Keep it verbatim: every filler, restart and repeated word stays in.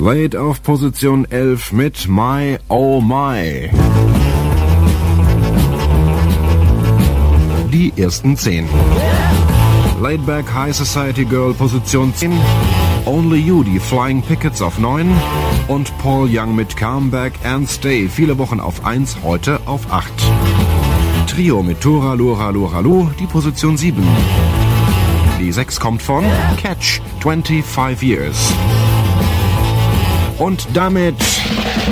Slade auf Position elf mit My Oh My. Die ersten zehn. Laidback High Society Girl Position zehn. Only You, die Flying Pickets auf neun. Und Paul Young mit Come Back and Stay. Viele Wochen auf eins, heute auf acht. Trio mit Tora Lura Lura Lu, die Position sieben. Die sechs kommt von Catch, twenty-five Years. Und damit